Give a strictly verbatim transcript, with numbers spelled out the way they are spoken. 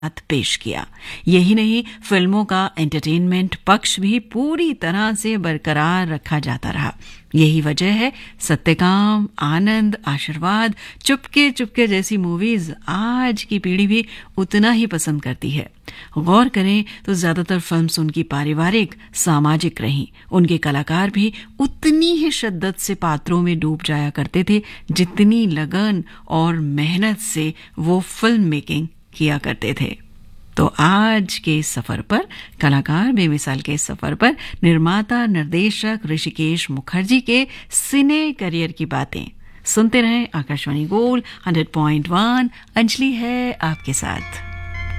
पेश किया। यही नहीं, फिल्मों का एंटरटेनमेंट पक्ष भी पूरी तरह से बरकरार रखा जाता रहा। यही वजह है सत्यकाम, आनंद, आशीर्वाद, चुपके चुपके जैसी मूवीज आज की पीढ़ी भी उतना ही पसंद करती है। गौर करें तो ज्यादातर फिल्म्स उनकी पारिवारिक, सामाजिक रहीं। उनके कलाकार भी उतनी ही शिद्दत से पात्रों में डूब जाया करते थे जितनी लगन और मेहनत से वो फिल्म मेकिंग किया करते थे। तो आज के इस सफर पर, कलाकार बेमिसाल के इस सफर पर, निर्माता निर्देशक ऋषिकेश मुखर्जी के सिने करियर की बातें सुनते रहें। Akashvani gold hundred point one, Anjali है आपके साथ।